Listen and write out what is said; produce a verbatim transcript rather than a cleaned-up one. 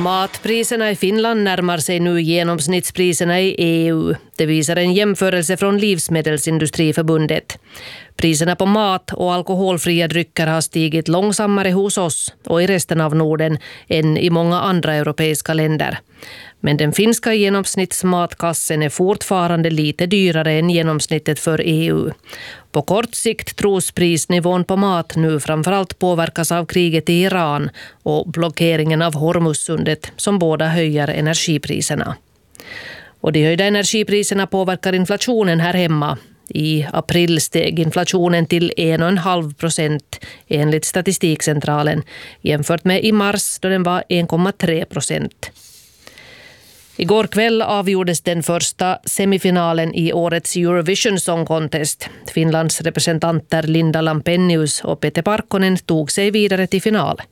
Matpriserna i Finland närmar sig nu genomsnittspriserna i E U. Det visar en jämförelse från Livsmedelsindustriförbundet. Priserna på mat och alkoholfria drycker har stigit långsammare hos oss och i resten av Norden än i många andra europeiska länder. Men den finska genomsnittsmatkassen är fortfarande lite dyrare än genomsnittet för E U. På kort sikt tros prisnivån på mat nu framförallt påverkas av kriget i Iran och blockeringen av Hormuzsundet som båda höjer energipriserna. Och de höjda energipriserna påverkar inflationen här hemma. I april steg inflationen till en komma fem procent enligt Statistikcentralen jämfört med i mars då den var en komma tre procent. Igår kväll avgjordes den första semifinalen i årets Eurovision Song Contest. Finlands representanter Linda Lampenius och Pete Parkkonen tog sig vidare till final.